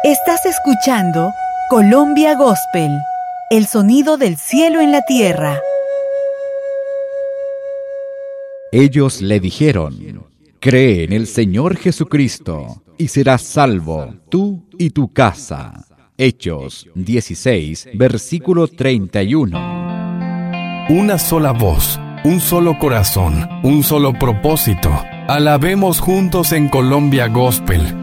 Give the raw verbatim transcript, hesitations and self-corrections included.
Estás escuchando Colombia Gospel, el sonido del cielo en la tierra. Ellos le dijeron: cree en el Señor Jesucristo y serás salvo, tú y tu casa. Hechos dieciséis, versículo treinta y uno. Una sola voz, un solo corazón, un solo propósito. Alabemos juntos en Colombia Gospel,